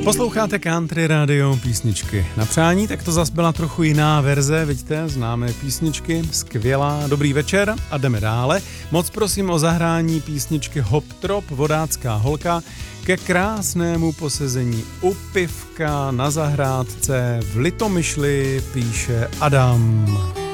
Posloucháte Country Radio písničky na přání, tak to zas byla trochu jiná verze, vidíte, známé písničky, skvělá, dobrý večer a jdeme dále. Moc prosím o zahrání písničky Hop Trop, Vodácká holka, ke krásnému posezení u pivka na zahrádce v Litomyšli, píše Adam.